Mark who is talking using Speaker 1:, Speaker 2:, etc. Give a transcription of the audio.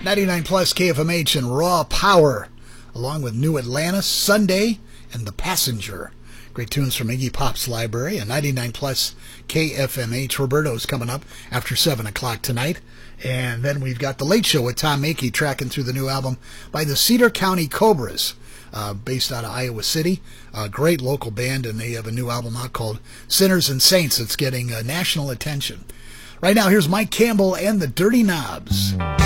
Speaker 1: 99 plus KFMH and Raw Power, along with New Atlanta, Sunday, and The Passenger. Great tunes from Iggy Pop's library. And 99 plus KFMH. Roberto's coming up after 7 o'clock tonight. And then we've got The Late Show with Tom Mackey tracking through the new album by the Cedar County Cobras, based out of Iowa City. A great local band, and they have a new album out called Sinners and Saints that's getting national attention. Right now, here's Mike Campbell and the Dirty Knobs.